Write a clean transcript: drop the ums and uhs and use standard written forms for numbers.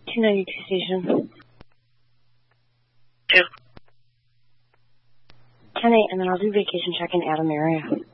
292 station. 2. 10-8, and then I'll do vacation check in Adam area.